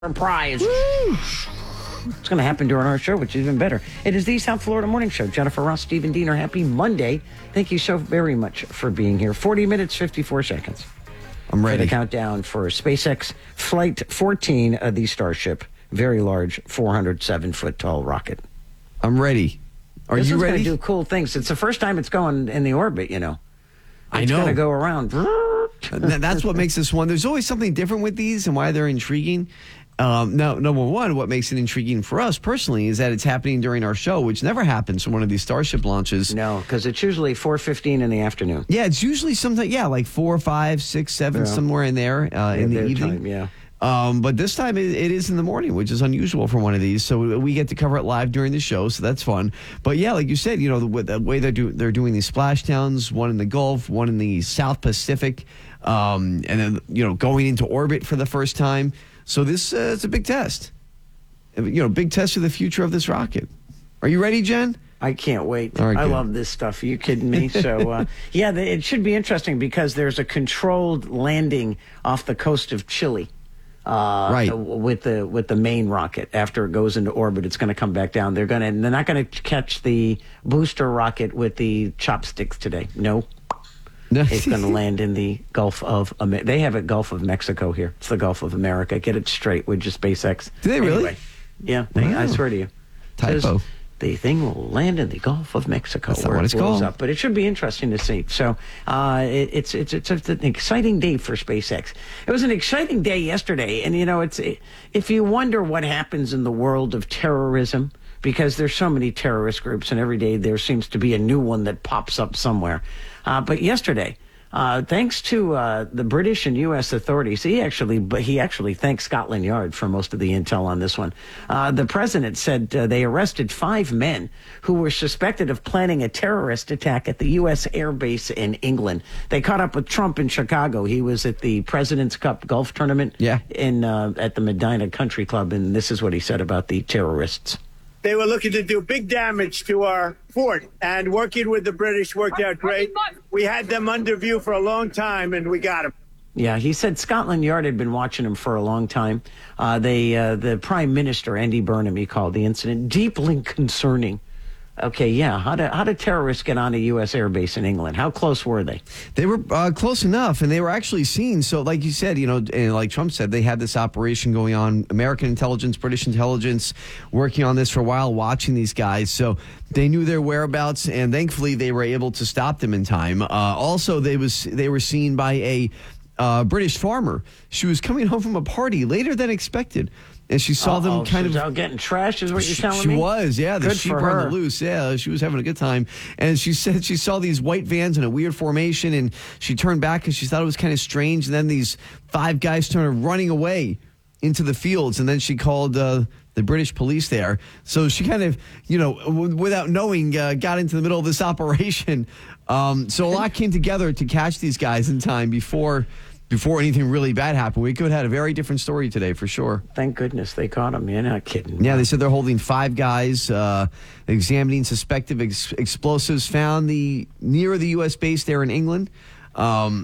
Prize. It's going to happen during our show, which is even better. It is the South Florida Morning Show. Jennifer Ross, Stephen Diener, happy Monday. Thank you so very much for being here. 40 minutes, 54 seconds. I'm ready. For the countdown for SpaceX Flight 14 of the Starship. Very large, 407-foot tall rocket. I'm ready. Are you ready? This is going to do cool things. It's the first time it's going in the orbit, you know. It's going to go around. That's what makes this one. There's always something different with these and why they're intriguing. Now, number one, what makes it intriguing for us personally is that it's happening during our show, which never happens from one of these Starship launches. No, because it's usually 4:15 in the afternoon. Yeah, it's usually something, like 4, 5, 6, 7, somewhere in there in the evening. Time, yeah. But this time it is in the morning, which is unusual for one of these. So we get to cover it live during the show, so that's fun. But yeah, like you said, the way they're doing these splashdowns, one in the Gulf, one in the South Pacific, and then going into orbit for the first time. So this it's a big test. Big test for the future of this rocket. Are you ready, Jen? I can't wait. All right, I good. love this stuff. Are you kidding me? So, it should be interesting because there's a controlled landing off the coast of Chile. Right. With the main rocket. After it goes into orbit, it's going to come back down. They're not going to catch the booster rocket with the chopsticks today. No. It's going to land in the Gulf of America. They have a Gulf of Mexico here. It's the Gulf of America. Get it straight with just SpaceX. Do they really? Anyway, yeah, Wow. I swear to you. Typo. Says the thing will land in the Gulf of Mexico. That's not what it's called. Up. But it should be interesting to see. So it's an exciting day for SpaceX. It was an exciting day yesterday. And, if you wonder what happens in the world of terrorism, because there's so many terrorist groups, and every day there seems to be a new one that pops up somewhere. But yesterday, thanks to the British and U.S. authorities, he actually thanked Scotland Yard for most of the intel on this one. The president said they arrested 5 men who were suspected of planning a terrorist attack at the U.S. Air Base in England. They caught up with Trump in Chicago. He was at the President's Cup golf tournament at the Medina Country Club, and this is what he said about the terrorists. They were looking to do big damage to our fort, and working with the British worked out great. We had them under view for a long time, and we got them. Yeah, he said Scotland Yard had been watching him for a long time. The Prime Minister, Andy Burnham, he called the incident deeply concerning. Okay, yeah. How did terrorists get on a U.S. air base in England? How close were they? They were close enough, and they were actually seen. So, like you said, and like Trump said, they had this operation going on. American intelligence, British intelligence, working on this for a while, watching these guys. So they knew their whereabouts, and thankfully they were able to stop them in time. Also, they were seen by a British farmer. She was coming home from a party later than expected. And she saw them kind of out getting trashed, is what you're telling me? She was, yeah. The Good sheep for were on her. the loose. Yeah, she was having a good time. And she said she saw these white vans in a weird formation, and she turned back because she thought it was kind of strange. And then these 5 guys started running away into the fields, and then she called the British police there. So she kind of, without knowing, got into the middle of this operation. So a lot came together to catch these guys in time before anything really bad happened. We could have had a very different story today, for sure. Thank goodness they caught him. You're not kidding. Yeah, they said they're holding 5 guys, examining suspected explosives found near the U.S. base there in England. Again,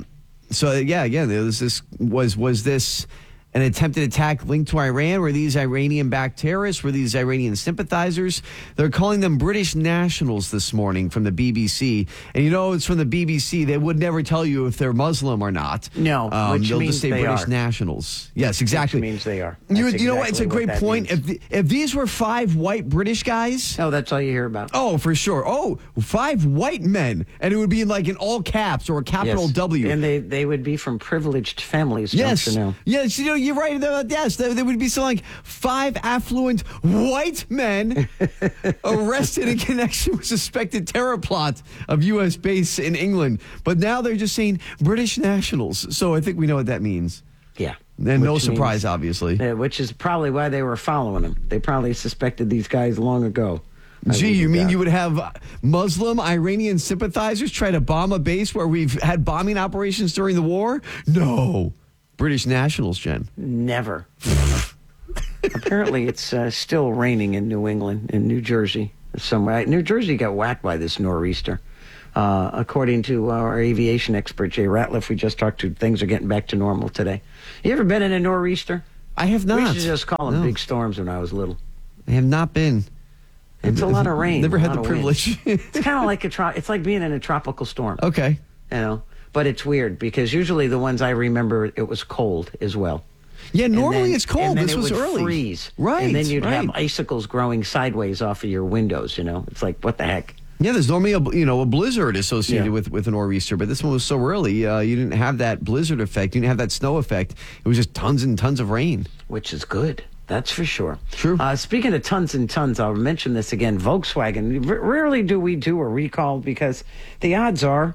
was this an attempted attack linked to Iran? Were these Iranian-backed terrorists? Were these Iranian sympathizers? They're calling them British nationals this morning from the BBC. And it's from the BBC. They would never tell you if they're Muslim or not. No, which they'll means just say they British are. nationals. Yes, exactly. Which means they are. You know what? It's a great point. If these were 5 white British guys... Oh, that's all you hear about. Oh, for sure. Oh, 5 white men. And it would be like in all caps or a capital Yes. W. And they would be from privileged families, Yes. don't you know? Yes, you're right. Yes, there would be something like 5 affluent white men arrested in connection with suspected terror plot of U.S. base in England. But now they're just saying British nationals. So I think we know what that means. Yeah. And no surprise, obviously. Which is probably why they were following them. They probably suspected these guys long ago. Gee, you mean you would have Muslim Iranian sympathizers try to bomb a base where we've had bombing operations during the war? No. British nationals, Jen. Never. Apparently, it's still raining in New England, in New Jersey. Somewhere. New Jersey got whacked by this nor'easter. According to our aviation expert, Jay Ratliff, we just talked to, things are getting back to normal today. You ever been in a nor'easter? I have not. We used to just call them big storms when I was little. I have not been. It's a lot of rain. Never had a the lot of privilege. It's kind of like it's like being in a tropical storm. Okay. You know, but it's weird because usually the ones I remember, it was cold as well. Yeah, normally it's cold. And then this was would early. Freeze. Right. And then you'd have icicles growing sideways off of your windows, you know. It's like, what the heck? Yeah, there's normally a blizzard associated with a nor'easter, but this one was so early, you didn't have that blizzard effect. You didn't have that snow effect. It was just tons and tons of rain. Which is good. That's for sure. True. Speaking of tons and tons, I'll mention this again. Volkswagen, rarely do we do a recall because the odds are,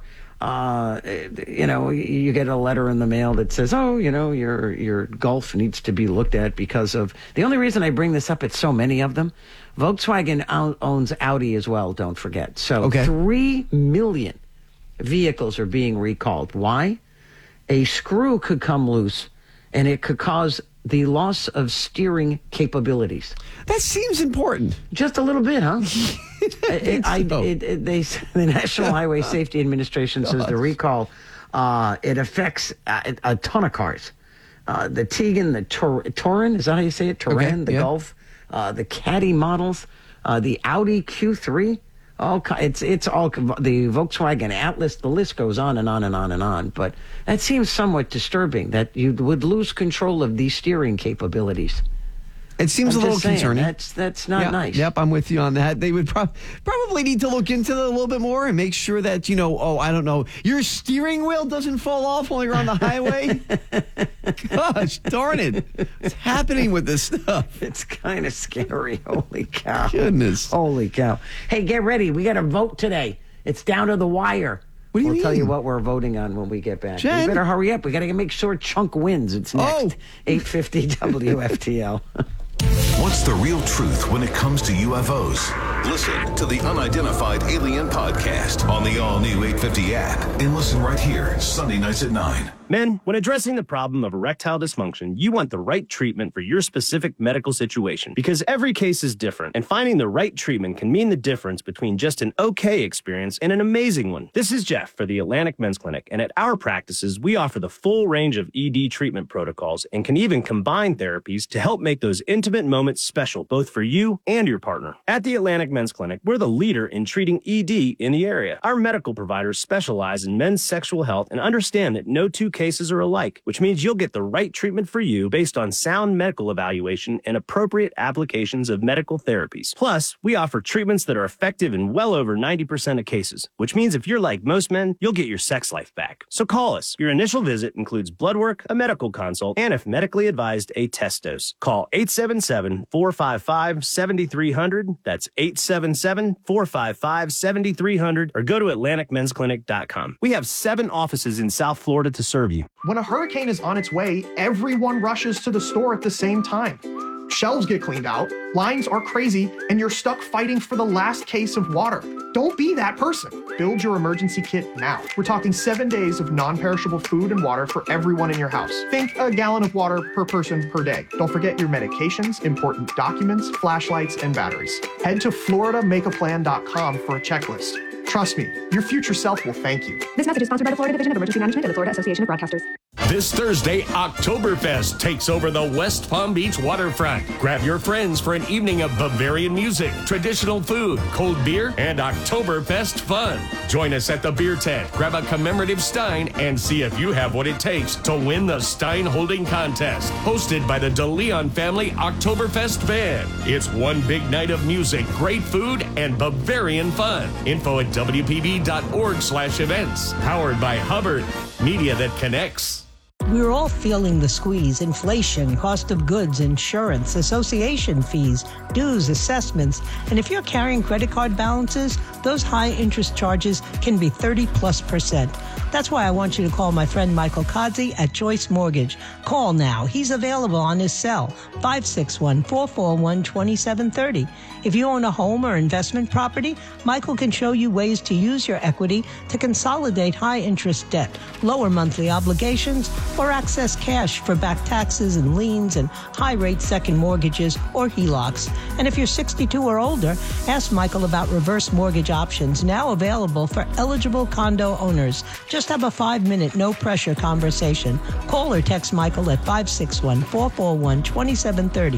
you get a letter in the mail that says, your Golf needs to be looked at because of... The only reason I bring this up, it's so many of them. Volkswagen owns Audi as well, don't forget. So 3 million vehicles are being recalled. Why? A screw could come loose and it could cause the loss of steering capabilities. That seems important. Just a little bit, huh? The National Highway Safety Administration says the recall, it affects a ton of cars. The Tiggan, the Touran, is that how you say it? Touran, the Golf, the Caddy models, the Audi Q3. It's all the Volkswagen Atlas. The list goes on and on and on and on. But that seems somewhat disturbing that you would lose control of these steering capabilities. It seems a little concerning. That's not nice. Yep, I'm with you on that. They would probably need to look into it a little bit more and make sure that, I don't know, your steering wheel doesn't fall off while you're on the highway. Gosh, darn it. What's happening with this stuff? It's kind of scary. Holy cow. Goodness. Holy cow. Hey, get ready. We got a vote today. It's down to the wire. What do you mean? We'll tell you what we're voting on when we get back. Jen? We better hurry up. We got to make sure Chunk wins. It's next. 8:50 WFTL. What's the real truth when it comes to UFOs? Listen to the Unidentified Alien Podcast on the all-new 850 app and listen right here, Sunday nights at 9. Men, when addressing the problem of erectile dysfunction, you want the right treatment for your specific medical situation because every case is different, and finding the right treatment can mean the difference between just an okay experience and an amazing one. This is Jeff for the Atlantic Men's Clinic, and at our practices, we offer the full range of ED treatment protocols and can even combine therapies to help make those intimate moments special, both for you and your partner. At the Atlantic Men's Clinic, we're the leader in treating ED in the area. Our medical providers specialize in men's sexual health and understand that no two cases are alike, which means you'll get the right treatment for you based on sound medical evaluation and appropriate applications of medical therapies. Plus, we offer treatments that are effective in well over 90% of cases, which means if you're like most men, you'll get your sex life back. So call us. Your initial visit includes blood work, a medical consult, and if medically advised, a test dose. Call 877-455-7300. That's 877-455-7300 or go to AtlanticMen'sClinic.com. We have 7 offices in South Florida to serve you. When a hurricane is on its way, everyone rushes to the store at the same time. Shelves get cleaned out, lines are crazy, and you're stuck fighting for the last case of water. Don't be that person. Build your emergency kit now. We're talking 7 days of non-perishable food and water for everyone in your house. Think a gallon of water per person per day. Don't forget your medications, important documents, flashlights, and batteries. Head to FloridaMakeAPlan.com for a checklist. Trust me, your future self will thank you. This message is sponsored by the Florida Division of Emergency Management and the Florida Association of Broadcasters. This Thursday, Oktoberfest takes over the West Palm Beach waterfront. Grab your friends for an evening of Bavarian music, traditional food, cold beer, and Oktoberfest fun. Join us at the beer tent, grab a commemorative Stein, and see if you have what it takes to win the Stein holding contest. Hosted by the DeLeon family Oktoberfest Band. It's one big night of music, great food, and Bavarian fun. Info at WPB.org/events. Powered by Hubbard, media that connects. We're all feeling the squeeze. Inflation, cost of goods, insurance, association fees, dues, assessments. And if you're carrying credit card balances, those high interest charges can be 30+%. That's why I want you to call my friend Michael Kodzi at Choice Mortgage. Call now. He's available on his cell, 561-441-2730. If you own a home or investment property, Michael can show you ways to use your equity to consolidate high-interest debt, lower monthly obligations, or access cash for back taxes and liens and high-rate second mortgages or HELOCs. And if you're 62 or older, ask Michael about reverse mortgage options now available for eligible condo owners. Just Just have a 5-minute, no-pressure conversation. Call or text Michael at 561-441-2730.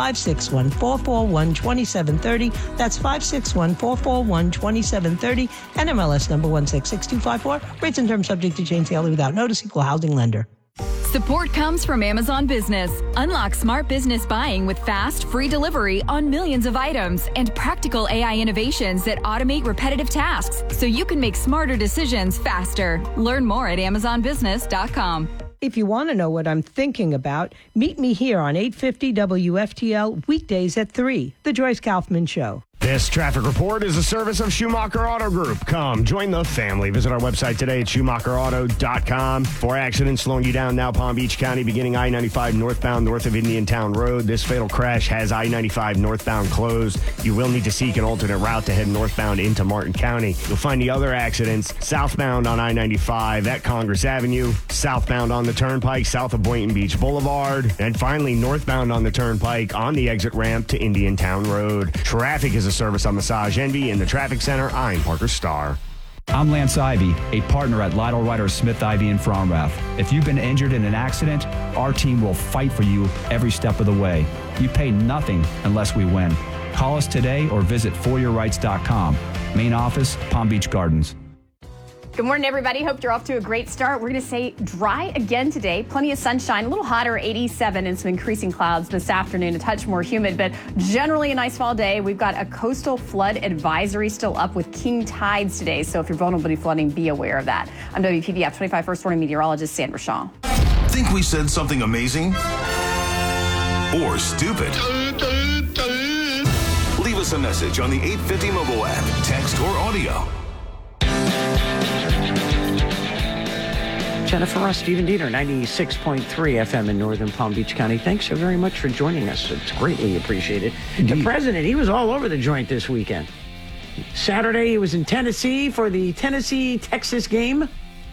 561-441-2730. That's 561-441-2730. And MLS number 1666254. Rates and terms subject to change daily without notice. Equal housing lender. Support comes from Amazon Business. Unlock smart business buying with fast, free delivery on millions of items and practical AI innovations that automate repetitive tasks so you can make smarter decisions faster. Learn more at AmazonBusiness.com. If you want to know what I'm thinking about, meet me here on 850 WFTL weekdays at 3, The Joyce Kaufman Show. This traffic report is a service of Schumacher Auto Group. Come, join the family. Visit our website today at SchumacherAuto.com. 4 accidents slowing you down now, Palm Beach County, beginning I-95 northbound north of Indiantown Road. This fatal crash has I-95 northbound closed. You will need to seek an alternate route to head northbound into Martin County. You'll find the other accidents southbound on I-95 at Congress Avenue, southbound on the Turnpike south of Boynton Beach Boulevard, and finally northbound on the Turnpike on the exit ramp to Indiantown Road. Traffic is a service on Massage Envy in the Traffic Center. I'm Parker Starr. I'm Lance Ivy, a partner at Lytle Ryder Smith Ivy in Fromrath. If you've been injured in an accident, our team will fight for you every step of the way. You pay nothing unless we win. Call us today or visit foryourrights.com. Main office, Palm Beach Gardens. Good morning, everybody. Hope you're off to a great start. We're going to say dry again today. Plenty of sunshine, a little hotter, 87, and some increasing clouds this afternoon, a touch more humid, but generally a nice fall day. We've got a coastal flood advisory still up with king tides today, so if you're vulnerable to flooding, be aware of that. I'm WPBF 25 First Warning meteorologist Sandra Shaw. Think we said something amazing? Or stupid? Leave us a message on the 850 mobile app, text or audio. Jennifer Ross, Stephen Dieter, 96.3 FM in northern Palm Beach County. Thanks so very much for joining us. It's greatly appreciated. Indeed. The president, he was all over the joint this weekend. Saturday, he was in Tennessee for the Tennessee-Texas game.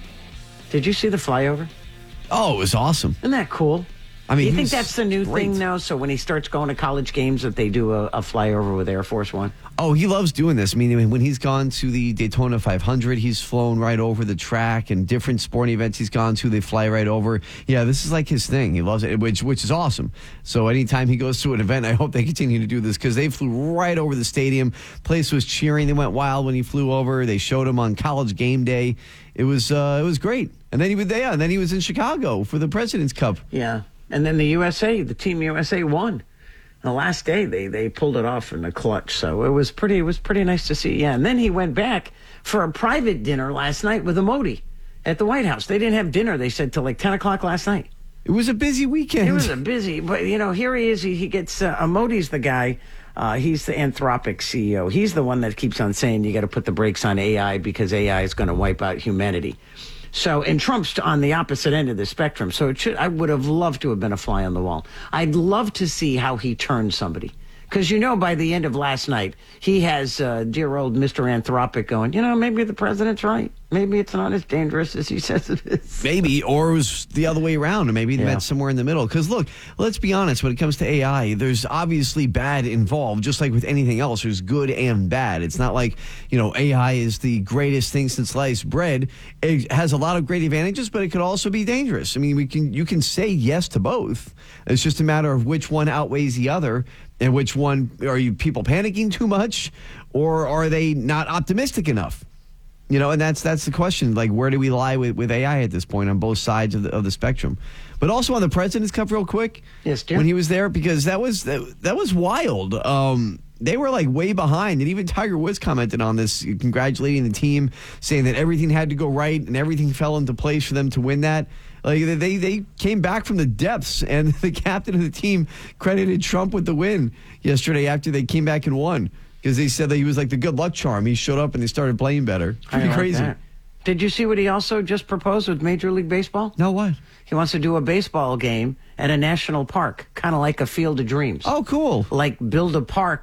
Did you see the flyover? Oh, it was awesome. Isn't that cool? I mean, do you think that's the new thing now? So when he starts going to college games, that they do a flyover with Air Force One? Oh, he loves doing this. I mean, when he's gone to the Daytona 500, he's flown right over the track, and different sporting events he's gone to, they fly right over. Yeah, this is like his thing. He loves it, which is awesome. So anytime he goes to an event, I hope they continue to do this because they flew right over the stadium. Place was cheering. They went wild when he flew over. They showed him on College Game Day. It was great. And then he was in Chicago for the President's Cup. Yeah. And then the Team USA won. The last day they pulled it off in the clutch. So it was pretty nice to see. Yeah. And then he went back for a private dinner last night with Modi at the White House. They didn't have dinner, they said, till like 10 o'clock last night. It was a busy weekend. It was but here he is. He gets, Modi's the guy. He's the Anthropic CEO. He's the one that keeps on saying you got to put the brakes on AI because AI is going to wipe out humanity. So, and Trump's on the opposite end of the spectrum. So I would have loved to have been a fly on the wall. I'd love to see how he turns somebody. Because, by the end of last night, he has dear old Mr. Anthropic going, maybe the president's right. Maybe it's not as dangerous as he says it is. Maybe, or it was the other way around, or maybe they met somewhere in the middle. Because, look, let's be honest, when it comes to AI, there's obviously bad involved, just like with anything else. There's good and bad. It's not like, AI is the greatest thing since sliced bread. It has a lot of great advantages, but it could also be dangerous. I mean, you can say yes to both. It's just a matter of which one outweighs the other. And which one, are you people panicking too much, or are they not optimistic enough? And that's the question. Like, where do we lie with AI at this point on both sides of the spectrum? But also on the President's Cup, real quick. Yes, dear. When he was there, because that was wild. They were like way behind, and even Tiger Woods commented on this, congratulating the team, saying that everything had to go right and everything fell into place for them to win that. Like they came back from the depths, and the captain of the team credited Trump with the win yesterday after they came back and won, because they said that he was like the good luck charm. He showed up and they started playing better. Pretty crazy. That. Did you see what he also just proposed with Major League Baseball? No, what? He wants to do a baseball game at a national park, kind of like a Field of Dreams. Oh, cool. Like build a park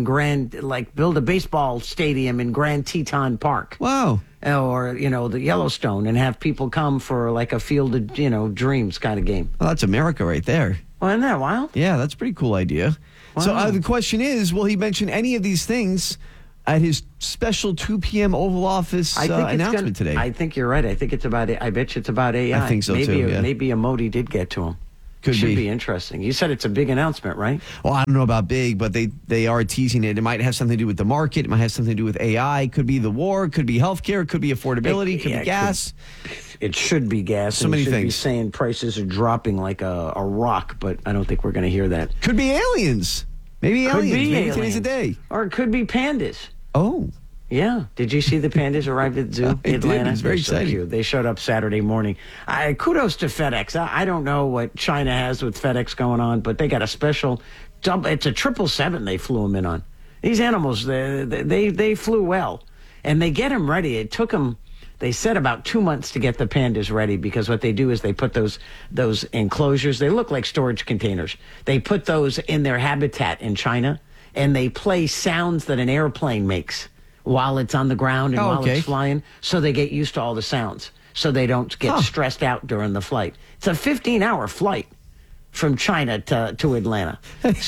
build a baseball stadium in Grand Teton Park. Wow. Or, the Yellowstone, and have people come for like a Field of, Dreams kind of game. Well, that's America right there. Well, isn't that wild? Yeah, that's a pretty cool idea. Wow. So the question is, will he mention any of these things at his special 2 p.m. Oval Office announcement today. I think you're right. I think it's about. I bet you it's about AI. I think so too. Yeah. Maybe a Modi did get to him. Should be interesting. You said it's a big announcement, right? Well, I don't know about big, but they are teasing it. It might have something to do with the market. It might have something to do with AI. It could be the war. It could be healthcare. It could be affordability. It could be gas. It should be gas. So many things. Be saying prices are dropping like a rock, but I don't think we're going to hear that. Could be aliens. Maybe aliens. Maybe today's a day. Or it could be pandas. Oh. Yeah. Did you see the pandas arrived at the zoo in Atlanta? It's very exciting. So cute. They showed up Saturday morning. Kudos to FedEx. I don't know what China has with FedEx going on, but they got a special it's a 777 they flew them in on. These animals, they flew well. And they get them ready. It took them, they said, about 2 months to get the pandas ready, because what they do is they put those enclosures, they look like storage containers. They put those in their habitat in China, and they play sounds that an airplane makes while it's on the ground and while it's flying, so they get used to all the sounds, so they don't get stressed out during the flight. It's a 15-hour flight from China to Atlanta.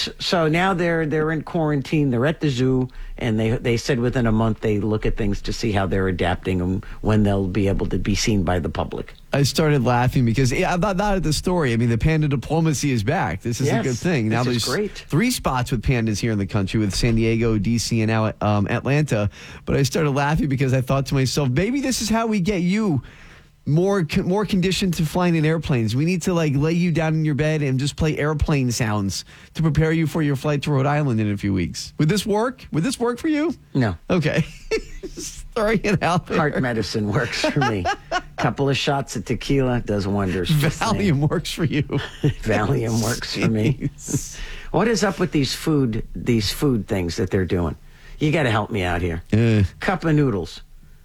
So now they're in quarantine. They're at the zoo, and they said within a month they look at things to see how they're adapting and when they'll be able to be seen by the public. I started laughing because I'm not at the story. I mean, the panda diplomacy is back. This is a good thing. Now there's great. 3 spots with pandas here in the country, with San Diego, D.C., and now Atlanta. But I started laughing because I thought to myself, maybe this is how we get you more conditioned to flying in airplanes. We need to lay you down in your bed and just play airplane sounds to prepare you for your flight to Rhode Island in a few weeks. Would this work? Would this work for you? No. Okay. Just throwing it out there. Heart medicine works for me. Couple of shots of tequila does wonders. Valium works for you. Valium works for me. What is up with these food things that they're doing? You got to help me out here. Cup of noodles.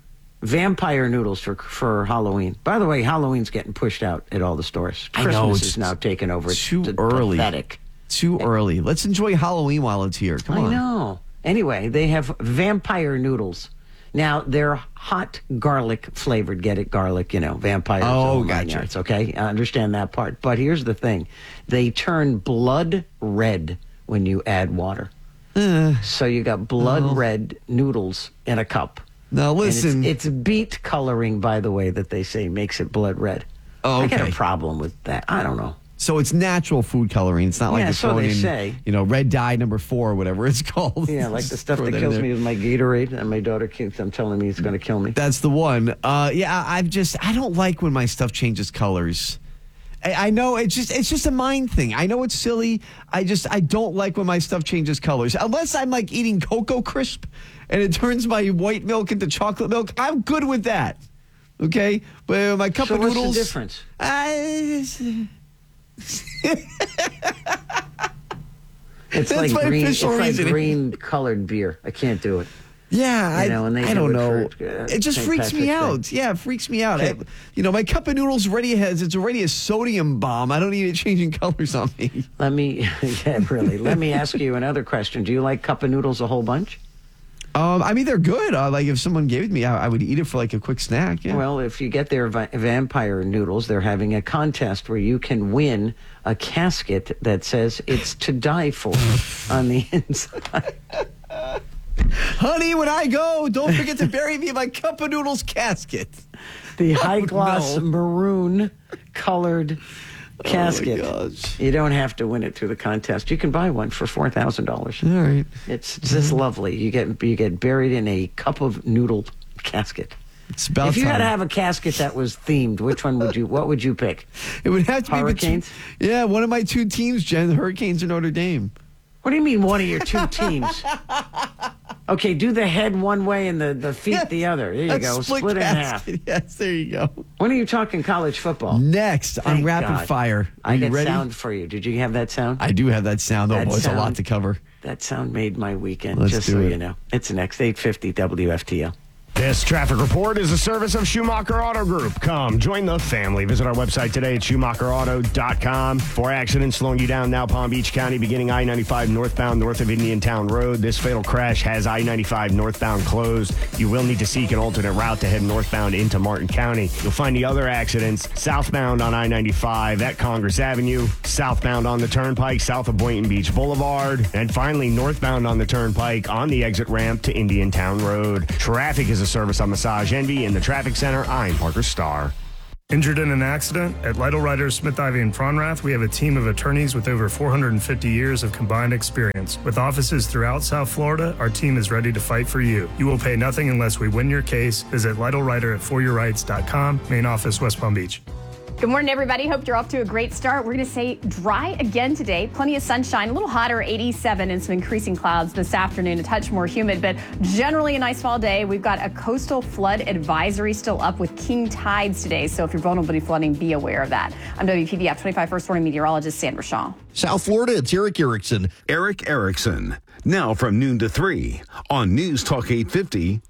Vampire noodles for Halloween. By the way, Halloween's getting pushed out at all the stores. Christmas is now taking over. It's too early. Pathetic. Too early. Let's enjoy Halloween while it's here. Come on. I know. Anyway, they have vampire noodles. Now, they're hot garlic flavored. Get it? Garlic, vampire. Oh, gotcha. It's okay. I understand that part. But here's the thing. They turn blood red when you add water. So you got blood red noodles in a cup. Now, listen. It's beet coloring, by the way, that they say makes it blood red. Oh, okay. I got a problem with that. I don't know. So it's natural food coloring. It's not like it's so they in, say. Red dye number 4 or whatever it's called. Yeah, like the stuff that kills me with my Gatorade, and my daughter keeps telling me it's going to kill me. That's the one. I don't like when my stuff changes colors. I know it's just a mind thing. I know it's silly. I don't like when my stuff changes colors. Unless I'm eating Cocoa Crisp and it turns my white milk into chocolate milk, I'm good with that. Okay? But my cup of noodles. What's the difference? It's like green colored beer. I can't do it. Yeah, I don't know. It just freaks me out. Yeah, it freaks me out. Okay. My cup of noodles it's already a sodium bomb. I don't need it changing colors on me. Let me ask you another question. Do you like cup of noodles a whole bunch? They're good. If someone gave it to me, I would eat it for a quick snack. Yeah. Well, if you get their vampire noodles, they're having a contest where you can win a casket that says "It's to die for" on the inside. Honey, when I go, don't forget to bury me in my cup of noodles casket. The high gloss maroon colored casket. Oh my gosh. You don't have to win it through the contest. You can buy one for $4,000. All right. It's just lovely. You get buried in a cup of noodle casket. It's about if you time. had to have a casket that was themed, what would you pick? It would have to Hurricanes? be one of my 2 teams, Jen, the Hurricanes or Notre Dame. What do you mean one of your 2 teams? Okay, do the head one way and the feet the other. There you go. Split in half. Yes, there you go. When are you talking college football? Next on Rapid Fire. I got ready? sound for you. Did you have that sound? I do have that sound. Oh, boy, it's a lot to cover. That sound made my weekend, Let's just do so it. you know. It's next, 8:50 WFTL. This traffic report is a service of Schumacher Auto Group. Come, join the family. Visit our website today at SchumacherAuto.com. 4 accidents slowing you down now, Palm Beach County, beginning I-95 northbound north of Indiantown Road. This fatal crash has I-95 northbound closed. You will need to seek an alternate route to head northbound into Martin County. You'll find the other accidents southbound on I-95 at Congress Avenue, southbound on the Turnpike south of Boynton Beach Boulevard, and finally northbound on the Turnpike on the exit ramp to Indiantown Road. Traffic is a service on Massage Envy in the Traffic Center. I'm Parker Starr. Injured in an accident? At Lytle Ryder, Smith, Ivy, and Fronrath, we have a team of attorneys with over 450 years of combined experience. With offices throughout South Florida, our team is ready to fight for you. You will pay nothing unless we win your case. Visit Lytle Ryder at foryourrights.com, main office, West Palm Beach. Good morning, everybody. Hope you're off to a great start. We're going to say dry again today. Plenty of sunshine, a little hotter, 87, and some increasing clouds this afternoon, a touch more humid, but generally a nice fall day. We've got a coastal flood advisory still up with king tides today, so if you're vulnerable to flooding, be aware of that. I'm WPBF 25 First Warning meteorologist Sandra Shaw. South Florida, it's Eric Erickson. Eric Erickson, now from noon to 3 on News Talk 850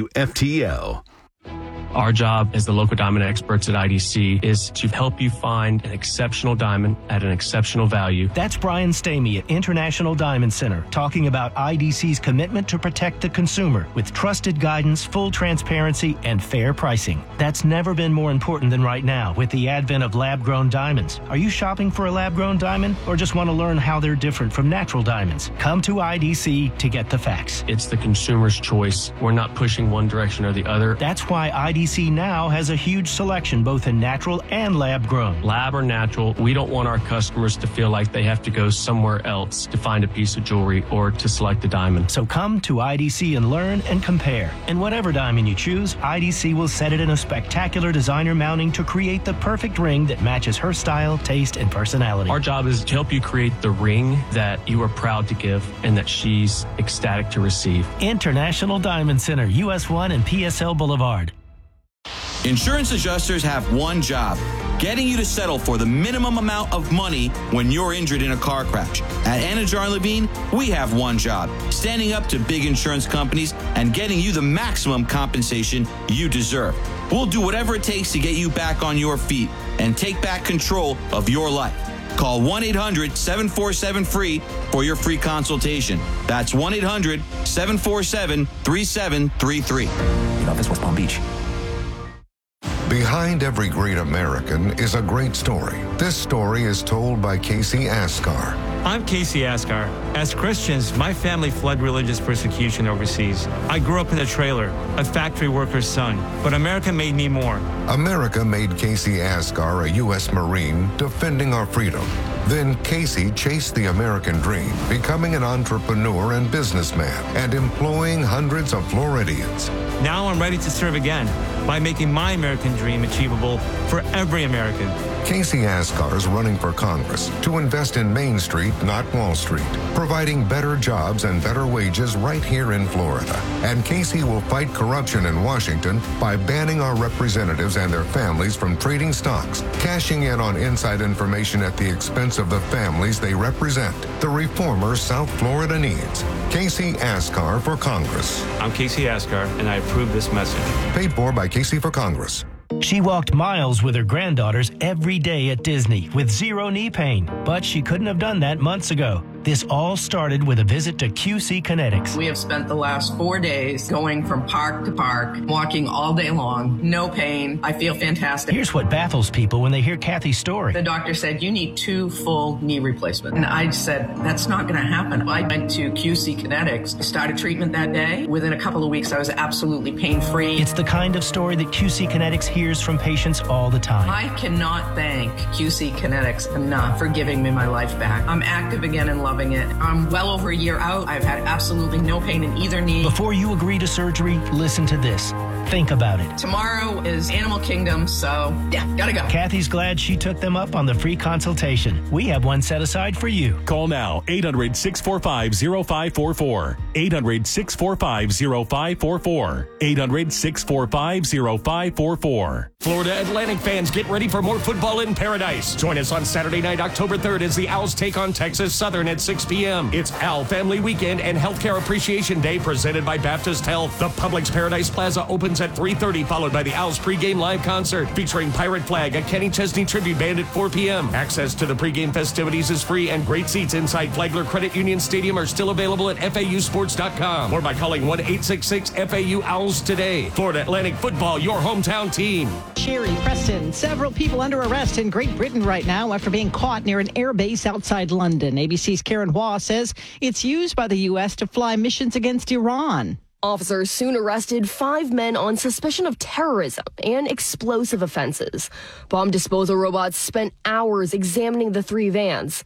WFTL. Our job as the local diamond experts at IDC is to help you find an exceptional diamond at an exceptional value. That's Brian Stamey at International Diamond Center talking about IDC's commitment to protect the consumer with trusted guidance, full transparency, and fair pricing. That's never been more important than right now with the advent of lab-grown diamonds. Are you shopping for a lab-grown diamond or just want to learn how they're different from natural diamonds? Come to IDC to get the facts. It's the consumer's choice. We're not pushing one direction or the other. That's why IDC now has a huge selection both in natural and lab-grown. Lab or natural, we don't want our customers to feel like they have to go somewhere else to find a piece of jewelry or to select a diamond. So come to IDC and learn and compare. And whatever diamond you choose, IDC will set it in a spectacular designer mounting to create the perfect ring that matches her style, taste, and personality. Our job is to help you create the ring that you are proud to give and that she's ecstatic to receive. International Diamond Center, US 1 and PSL Boulevard. Insurance adjusters have one job, getting you to settle for the minimum amount of money when you're injured in a car crash. At Anajar and Levine, we have one job, standing up to big insurance companies and getting you the maximum compensation you deserve. We'll do whatever it takes to get you back on your feet and take back control of your life. Call 1-800-747-FREE for your free consultation. That's 1-800-747-3733. In office, West Palm Beach. Behind every great American is a great story. This story is told by Casey Askar. I'm Casey Askar. As Christians, my family fled religious persecution overseas. I grew up in a trailer, a factory worker's son, but America made me more. America made Casey Askar a U.S. Marine defending our freedom. Then Casey chased the American dream, becoming an entrepreneur and businessman and employing hundreds of Floridians. Now I'm ready to serve again by making my American dream achievable for every American. Casey Askar is running for Congress to invest in Main Street, not Wall Street, providing better jobs and better wages right here in Florida. And Casey will fight corruption in Washington by banning our representatives and their families from trading stocks, cashing in on inside information at the expense of the families they represent. The reformer South Florida needs. Casey Askar for Congress. I'm Casey Askar, and I approve this message. Paid for by Casey for Congress. She walked miles with her granddaughters every day at Disney with zero knee pain, but she couldn't have done that months ago. This all started with a visit to QC Kinetics. We have spent the last 4 days going from park to park, walking all day long, no pain. I feel fantastic. Here's what baffles people when they hear Kathy's story. The doctor said, you need 2 full knee replacements. And I said, that's not going to happen. I went to QC Kinetics, started treatment that day. Within a couple of weeks, I was absolutely pain-free. It's the kind of story that QC Kinetics hears from patients all the time. I cannot thank QC Kinetics enough for giving me my life back. I'm active again and loving it. I'm well over a year out. I've had absolutely no pain in either knee. Before you agree to surgery, listen to this. Think about it. Tomorrow is Animal Kingdom, so yeah, gotta go. Kathy's glad she took them up on the free consultation. We have one set aside for you. Call now, 800-645-0544. 800-645-0544. 800-645-0544. Florida Atlantic fans, get ready for more football in paradise. Join us on Saturday night, October 3rd, as the Owls take on Texas Southern at 6 p.m. It's Owl Family Weekend and Healthcare Appreciation Day presented by Baptist Health. The Publix Paradise Plaza opens at 3:30, followed by the Owls pregame live concert featuring Pirate Flag, a Kenny Chesney tribute band at 4 p.m. Access to the pregame festivities is free, and great seats inside Flagler Credit Union Stadium are still available at FAUsports.com or by calling 1-866-FAU-OWLS today. Florida Atlantic Football, your hometown team. Sherry Preston. Several people under arrest in Great Britain right now after being caught near an airbase outside London. ABC's Karen Hua says it's used by the U.S. to fly missions against Iran. Officers soon arrested 5 men on suspicion of terrorism and explosive offenses. Bomb disposal robots spent hours examining the 3 vans.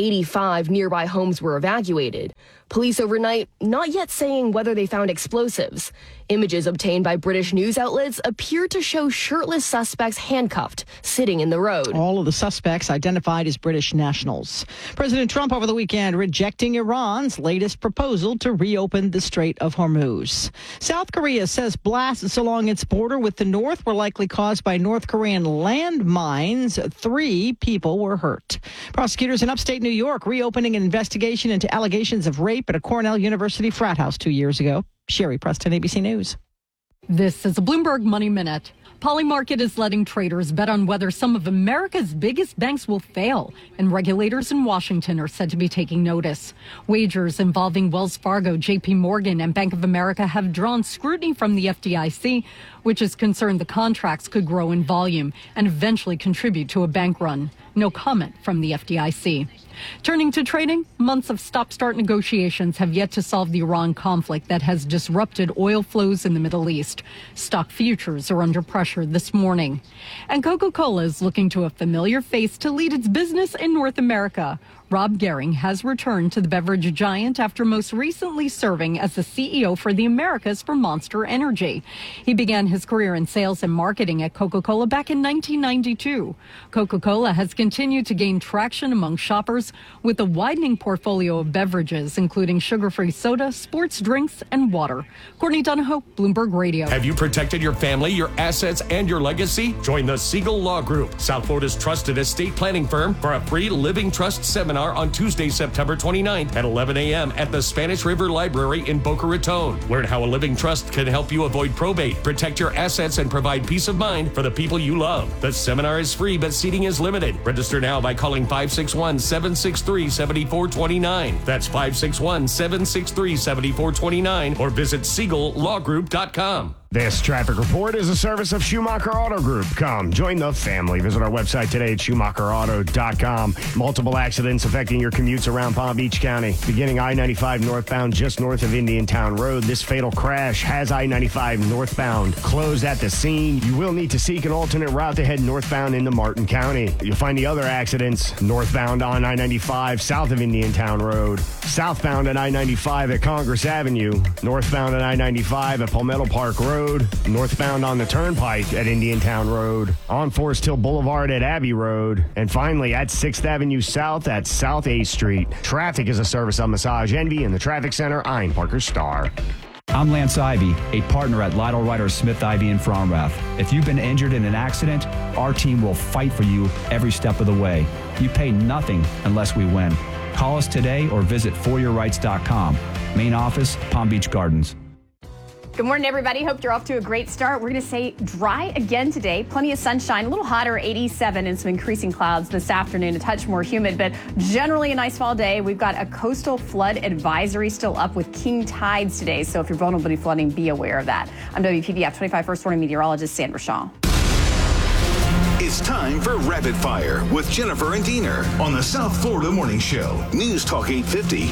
85 nearby homes were evacuated. Police overnight not yet saying whether they found explosives. Images obtained by British news outlets appear to show shirtless suspects handcuffed, sitting in the road. All of the suspects identified as British nationals. President Trump over the weekend rejecting Iran's latest proposal to reopen the Strait of Hormuz. South Korea says blasts along its border with the north were likely caused by North Korean landmines. 3 people were hurt. Prosecutors in upstate New York reopening an investigation into allegations of rape at a Cornell University frat house 2 years ago. Sherry Preston, ABC News. This is a Bloomberg Money Minute. Polymarket is letting traders bet on whether some of America's biggest banks will fail, and regulators in Washington are said to be taking notice. Wagers involving Wells Fargo, JP Morgan, and Bank of America have drawn scrutiny from the FDIC, which is concerned the contracts could grow in volume and eventually contribute to a bank run. No comment from the FDIC. Turning to trading, months of stop-start negotiations have yet to solve the Iran conflict that has disrupted oil flows in the Middle East. Stock futures are under pressure this morning. And Coca-Cola is looking to a familiar face to lead its business in North America. Rob Gehring has returned to the beverage giant after most recently serving as the CEO for the Americas for Monster Energy. He began his career in sales and marketing at Coca-Cola back in 1992. Coca-Cola has continued to gain traction among shoppers with a widening portfolio of beverages, including sugar-free soda, sports drinks, and water. Courtney Donahoe, Bloomberg Radio. Have you protected your family, your assets, and your legacy? Join the Siegel Law Group, South Florida's trusted estate planning firm, for a free Living Trust seminar on Tuesday, September 29th at 11 a.m. at the Spanish River Library in Boca Raton. Learn how a living trust can help you avoid probate, protect your assets, and provide peace of mind for the people you love. The seminar is free, but seating is limited. Register now by calling 561-763-7429. That's 561-763-7429, or visit SiegelLawGroup.com. This traffic report is a service of Schumacher Auto Group. Come, join the family. Visit our website today at SchumacherAuto.com. Multiple accidents affecting your commutes around Palm Beach County. Beginning I-95 northbound just north of Indiantown Road. This fatal crash has I-95 northbound closed at the scene. You will need to seek an alternate route to head northbound into Martin County. You'll find the other accidents northbound on I-95 south of Indiantown Road. Southbound at I-95 at Congress Avenue. Northbound at I-95 at Palmetto Park Road. Northbound on the Turnpike at Indiantown Road, on Forest Hill Boulevard at Abbey Road, and finally at 6th Avenue South at South A Street. Traffic is a service of Massage Envy and the Traffic Center. I'm Parker Starr. I'm Lance Ivy, a partner at Lytle Writer Smith Ivy in Fromrath. If you've been injured in an accident, our team will fight for you every step of the way. You pay nothing unless we win. Call us today or visit foryourrights.com. Main office, Palm Beach Gardens. Good morning, everybody. Hope you're off to a great start. We're going to say dry again today. Plenty of sunshine, a little hotter, 87, and some increasing clouds this afternoon, a touch more humid, but generally a nice fall day. We've got a coastal flood advisory still up with king tides today, so if you're vulnerable to flooding, be aware of that. I'm WPBF 25 First Warning Meteorologist Sandra Shaw. It's time for Rapid Fire with Jennifer and Diener on the South Florida Morning Show. News Talk 850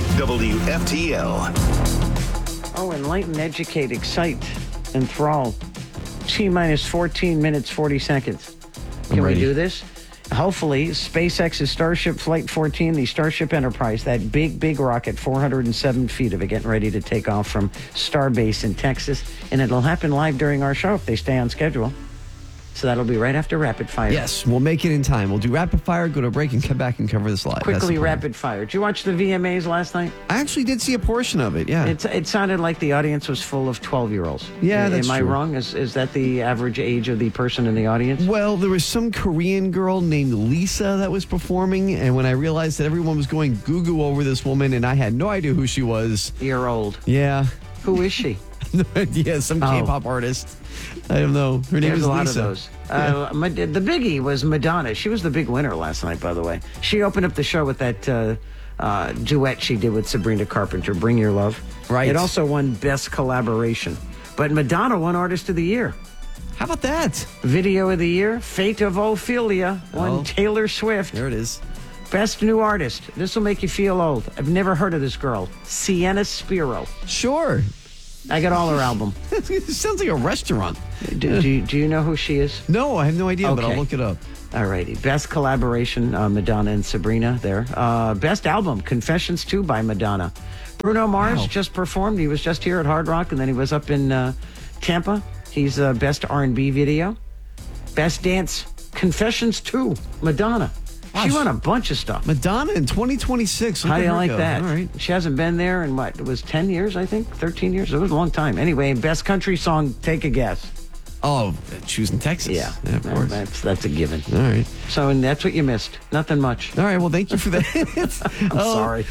WFTL. Oh, enlighten, educate, excite, enthrall. T-minus 14 minutes, 40 seconds. Can we do this? Hopefully, SpaceX's Starship Flight 14, the Starship Enterprise, that big rocket, 407 feet of it, getting ready to take off from Starbase in Texas. And it'll happen live during our show if they stay on schedule. So that'll be right after Rapid Fire. Yes, we'll make it in time. We'll do Rapid Fire, go to a break, and come back and cover this live. Quickly, Rapid Fire. Did you watch the VMAs last night? I actually did see a portion of it, yeah. It sounded like the audience was full of 12-year-olds. Yeah, that's Am I true. wrong? Is that the average age of the person in the audience? Well, there was some Korean girl named Lisa that was performing, and when I realized that everyone was going goo-goo over this woman, and I had no idea who she was. You're old. Yeah. Who is she? Yeah, some K-pop artist. I don't know. Her name There's is a lot Lisa. of those. The biggie was Madonna. She was the big winner last night, by the way. She opened up the show with that duet she did with Sabrina Carpenter, Bring Your Love. Right. It also won Best Collaboration. But Madonna won Artist of the Year. How about that? Video of the Year, Fate of Ophelia, won Taylor Swift. There it is. Best New Artist. This will make you feel old. I've never heard of this girl. Sienna Spiro. Sure. I got all her album. It sounds like a restaurant. Do you know who she is? No, I have no idea, but I'll look it up. All righty. Best collaboration, Madonna and Sabrina there. Best album, Confessions 2 by Madonna. Bruno Mars just performed. He was just here at Hard Rock, and then he was up in Tampa. He's best R&B video. Best dance, Confessions 2, Madonna. She won a bunch of stuff. Madonna in 2026. How do you like that? All right. She hasn't been there in what? It was 10 years, I think? 13 years? It was a long time. Anyway, best country song, take a guess. Oh, choosing Texas. Yeah, of course. That's a given. All right. So, and that's what you missed. Nothing much. All right. Well, thank you for that. I'm sorry.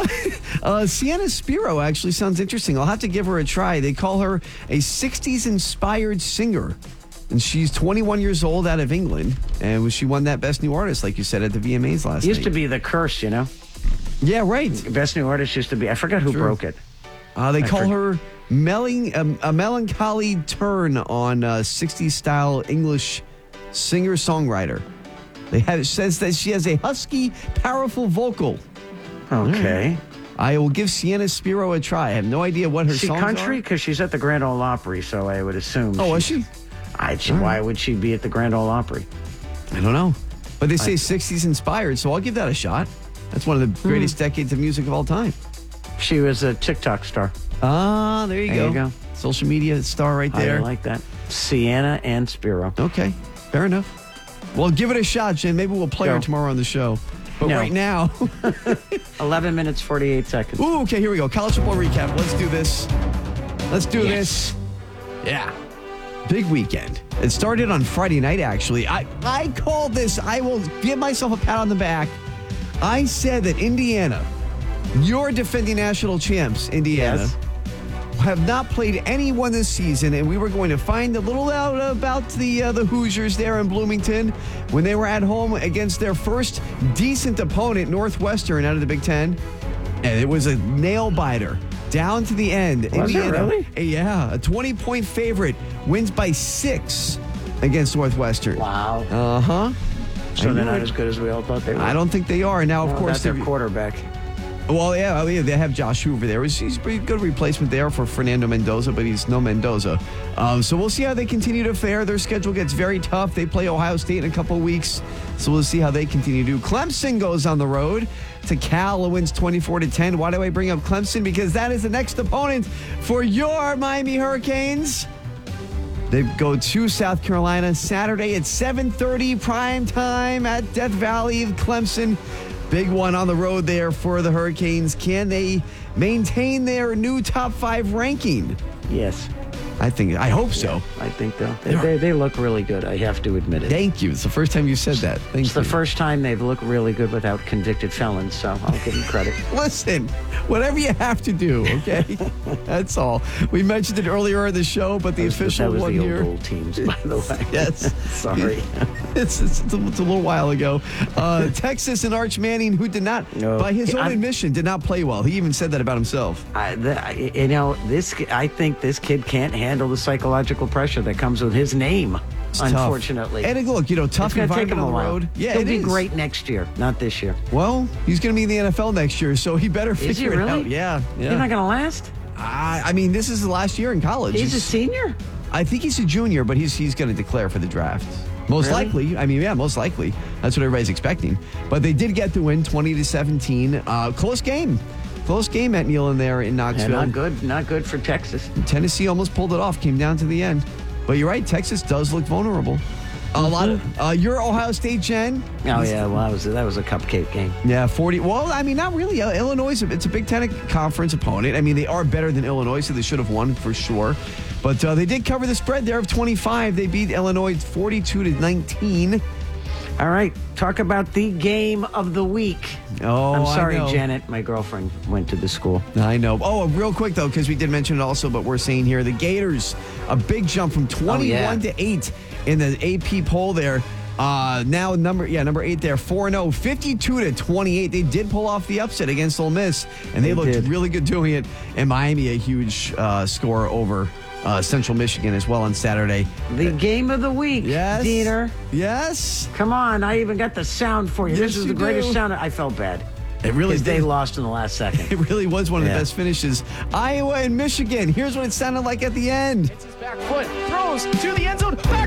No, Sienna Spiro actually sounds interesting. I'll have to give her a try. They call her a 60s inspired singer. And she's 21 years old out of England. And she won that Best New Artist, like you said, at the VMAs last night. Used to be the curse, you know? Yeah, right. Best New Artist used to be, I forgot who broke it. They call her a melancholy turn on 60s style English singer-songwriter. It says that she has a husky, powerful vocal. Okay. I will give Sienna Spiro a try. I have no idea what her songs country? Because she's at the Grand Ole Opry, so I would assume. Oh, is she? Why would she be at the Grand Ole Opry? I don't know. But they say 60s inspired, so I'll give that a shot. That's one of the greatest decades of music of all time. She was a TikTok star. Ah, there you go. Social media star right there. I like that. Sienna and Spiro. Okay, fair enough. Well, give it a shot, Jim. Maybe we'll play her tomorrow on the show. But right now... 11 minutes, 48 seconds. Ooh, okay, here we go. College football recap. Let's do this. Let's do this. Yeah. Big weekend. It started on Friday night, actually. I called this. I will give myself a pat on the back. I said that Indiana, your defending national champs, Indiana, have not played anyone this season, and we were going to find a little out about the Hoosiers there in Bloomington when they were at home against their first decent opponent, Northwestern, out of the Big Ten. And it was a nail-biter. Down to the end. Was Indiana, it really? Yeah, a 20-point favorite. Wins by 6 against Northwestern. Wow. Uh-huh. So they're not as good as we all thought they were? I don't think they are. Now, of course, their quarterback. Well, yeah, they have Josh Hoover there. He's a pretty good replacement there for Fernando Mendoza, but he's no Mendoza. So we'll see how they continue to fare. Their schedule gets very tough. They play Ohio State in a couple of weeks, so we'll see how they continue to do. Clemson goes on the road to Cal and wins 24-10. Why do I bring up Clemson? Because that is the next opponent for your Miami Hurricanes. They go to South Carolina Saturday at 7:30 prime time at Death Valley. Clemson, big one on the road there for the Hurricanes. Can they maintain their new top 5 ranking? Yes. I hope so. I think they look really good. I have to admit it. Thank you. It's the first time you said that. It's the first time they've looked really good without convicted felons, so I'll give them credit. Listen, whatever you have to do, okay? That's all. We mentioned it earlier in the show, but the official that was one the here. Old teams, by the way. Yes. Sorry. It's a little while ago. Texas and Arch Manning, who did not, by his own admission, did not play well. He even said that about himself. I think this kid can't handle the psychological pressure that comes with his name, unfortunately. Tough. And look, tough environment on the road. Yeah, he'll be great next year, not this year. Well, he's going to be in the NFL next year, so he better figure it out. Yeah. You're not going to last? I mean, this is the last year in college. He's a senior? I think he's a junior, but he's going to declare for the draft. Most Really? likely. I mean, yeah, most likely. That's what everybody's expecting. But they did get the win, 20-17. Close game. Close game at Neyland there in Knoxville. Yeah, not good for Texas. Tennessee almost pulled it off, came down to the end. But you're right, Texas does look vulnerable. A lot of your Ohio State, Jen. Oh yeah, well that was a cupcake game. Yeah, 40. Well, I mean, not really. Illinois, it's a Big Ten conference opponent. I mean, they are better than Illinois, so they should have won for sure. But they did cover the spread there of 25. They beat Illinois 42-19. All right, talk about the game of the week. Oh, I'm sorry, I know. Janet. My girlfriend went to the school. I know. Oh, real quick, though, because we did mention it also, but we're saying here, the Gators, a big jump from 21 to 8 in the AP poll there. Now number 8 there, 4-0, 52-28. They did pull off the upset against Ole Miss, and they looked really good doing it. And Miami, a huge score over Central Michigan as well on Saturday. The game of the week, yes, Diener. Yes. Come on, I even got the sound for you. Yes, This is you the greatest do. sound. I felt bad. It really Because they did. lost in the last second. It really was one of the best finishes. Iowa and Michigan. Here's what it sounded like at the end. Back foot, throws to the end zone, back